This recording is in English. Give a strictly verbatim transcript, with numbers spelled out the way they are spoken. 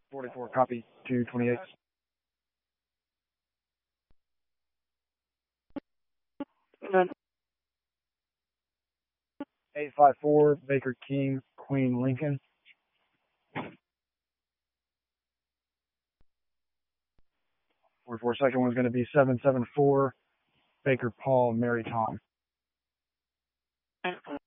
forty-four, copy, two twenty-eight. eight five four, Baker King, Queen Lincoln. forty-four, second one's going to be seven seven four, Baker Paul, Mary Tom.